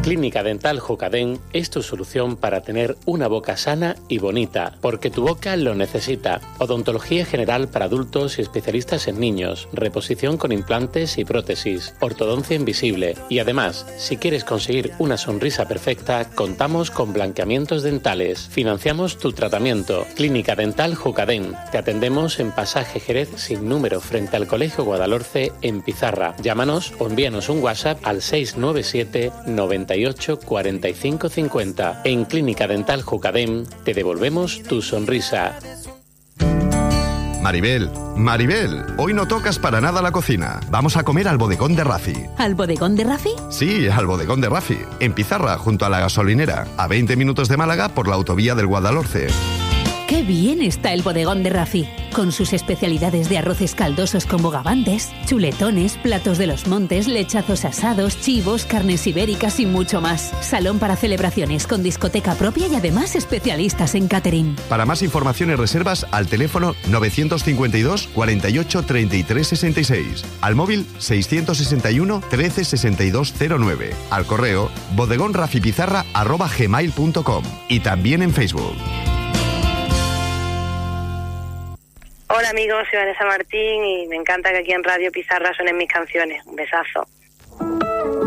Clínica Dental Jucadén es tu solución para tener una boca sana y bonita, porque tu boca lo necesita. Odontología general para adultos y especialistas en niños, reposición con implantes y prótesis, ortodoncia invisible. Y además, si quieres conseguir una sonrisa perfecta, contamos con blanqueamientos dentales. Financiamos tu tratamiento. Clínica Dental Jucadén. Te atendemos en Pasaje Jerez sin número frente al Colegio Guadalhorce en Pizarra. Llámanos o envíanos un WhatsApp al 697 98 45 50. En Clínica Dental Jucadén te devolvemos tu sonrisa. Maribel, hoy no tocas para nada la cocina. Vamos a comer al bodegón de Rafi. ¿Al bodegón de Rafi? Sí, al bodegón de Rafi. En Pizarra, junto a la gasolinera. A 20 minutos de Málaga por la autovía del Guadalhorce. ¡Qué bien está el bodegón de Rafi! Con sus especialidades de arroces caldosos con bogavantes, chuletones, platos de los montes, lechazos asados, chivos, carnes ibéricas y mucho más. Salón para celebraciones con discoteca propia y además especialistas en catering. Para más información y reservas, al teléfono 952 48 33 66. Al móvil 661 13 62 09. Al correo bodegonrafipizarra@gmail.com. Y también en Facebook. Hola amigos, soy Vanessa Martín y me encanta que aquí en Radio Pizarra suenen mis canciones. Un besazo.